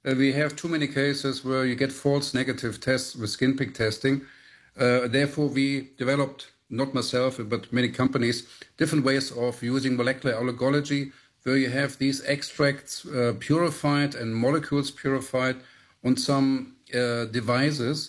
we have too many cases where you get false negative tests with skin prick testing. Therefore, we developed, not myself, but many companies, different ways of using molecular allergology, where you have these extracts purified and molecules purified on some devices.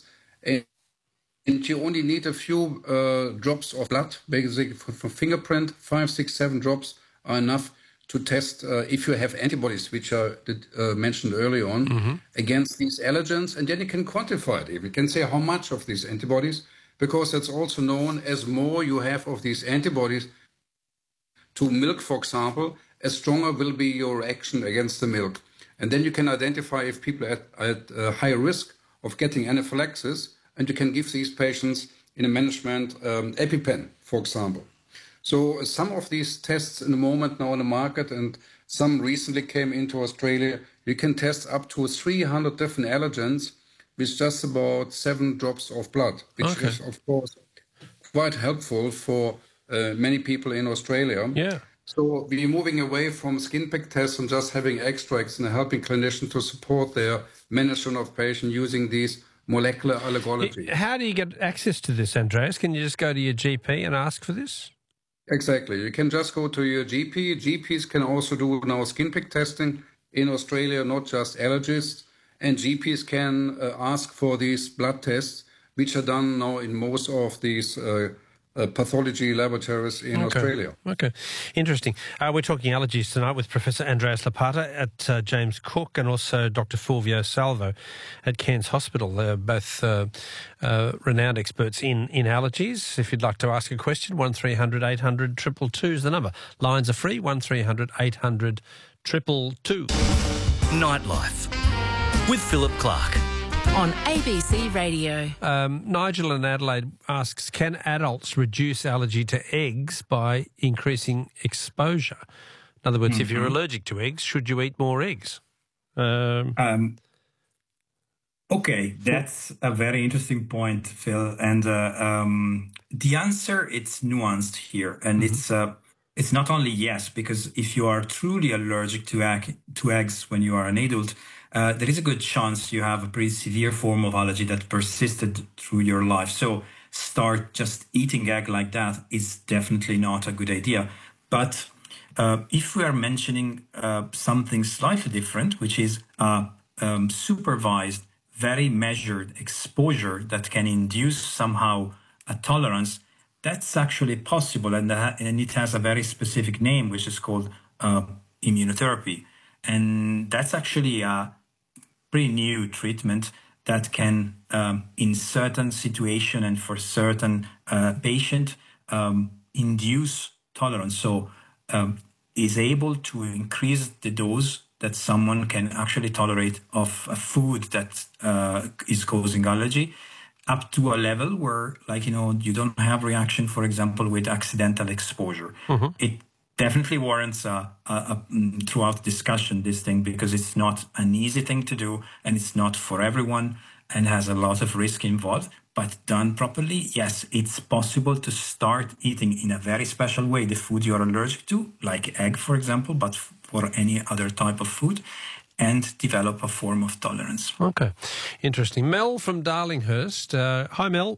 And you only need a few drops of blood, basically for fingerprint. 5, 6, 7 drops are enough to test if you have antibodies, which are mentioned earlier on, against these allergens. And then you can quantify it. You can say how much of these antibodies, because it's also known as more you have of these antibodies to milk, for example, as stronger will be your reaction against the milk. And then you can identify if people are at high risk of getting anaphylaxis, and you can give these patients in a management EpiPen, for example. So some of these tests in the moment now on the market, and some recently came into Australia, you can test up to 300 different allergens with just about 7 drops of blood, which is, of course, quite helpful for many people in Australia. Yeah. So we're moving away from skin prick tests and just having extracts and helping clinicians to support their management of patients using these molecular allergology. How do you get access to this, Andreas? Can you just go to your GP and ask for this? Exactly. You can just go to your GP. GPs can also do now skin prick testing in Australia, not just allergists. And GPs can ask for these blood tests, which are done now in most of these pathology laboratories in Australia. Okay, interesting. We're talking allergies tonight with Professor Andreas Lopata at James Cook and also Dr. Fulvio Salvo at Cairns Hospital. They're both renowned experts in allergies. If you'd like to ask a question, 1300 800 222 is the number. Lines are free, 1300 800 222. Nightlife with Philip Clark. On ABC Radio. Nigel in Adelaide asks, can adults reduce allergy to eggs by increasing exposure? In other words, if you're allergic to eggs, should you eat more eggs? Okay, that's a very interesting point, Phil. And the answer, it's nuanced here. And it's not only yes, because if you are truly allergic to eggs when you are an adult, there is a good chance you have a pretty severe form of allergy that persisted through your life. So start just eating egg like that is definitely not a good idea. But if we are mentioning something slightly different, which is supervised, very measured exposure that can induce somehow a tolerance, that's actually possible. And it has a very specific name, which is called immunotherapy. And that's actually a pretty new treatment that can, in certain situation and for certain patient, induce tolerance. So is able to increase the dose that someone can actually tolerate of a food that is causing allergy up to a level where, like, you don't have reaction, for example, with accidental exposure. It definitely warrants throughout discussion, this thing, because it's not an easy thing to do and it's not for everyone and has a lot of risk involved. But done properly, yes, it's possible to start eating in a very special way the food you're allergic to, like egg, for example, but for any other type of food, and develop a form of tolerance. Okay, interesting. Mel from Darlinghurst. Hi, Mel.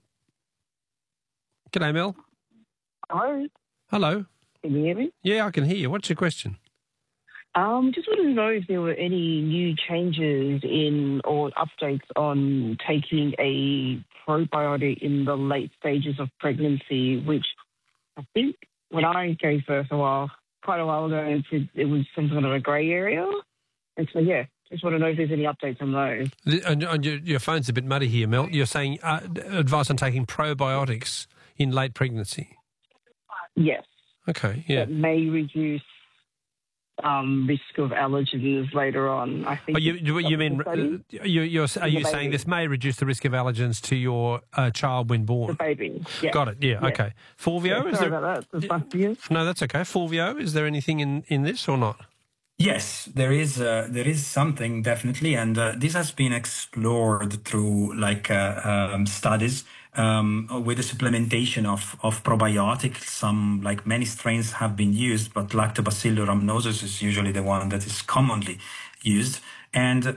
G'day, Mel. Hello. Hello. Can you hear me? Yeah, I can hear you. What's your question? Just wanted to know if there were any new changes in or updates on taking a probiotic in the late stages of pregnancy, which I think when I gave birth quite a while ago, it was some sort of a grey area. And so, yeah, just want to know if there's any updates on those. And your phone's a bit muddy here, Mel. You're saying advice on taking probiotics in late pregnancy? Yes. Okay, yeah. That may reduce risk of allergens later on. I think. You mean are you saying this may reduce the risk of allergens to your child when born? The baby. Yeah. Got it. Yeah. Okay. Fulvio, sorry about that. That's no, that's okay. Fulvio, is there anything in this or not? Yes, there is something definitely, and this has been explored through studies with the supplementation of probiotics. Some, like many strains, have been used, but Lactobacillus rhamnosus is usually the one that is commonly used. And